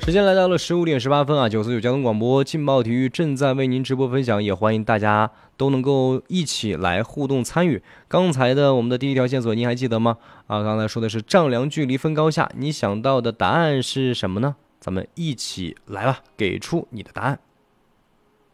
时间来到了15点18分啊，949交通广播劲爆体育正在为您直播分享，也欢迎大家都能够一起来互动参与。刚才的我们的第一条线索您还记得吗？刚才说的是丈量距离分高下，你想到的答案是什么呢？咱们一起来吧，给出你的答案。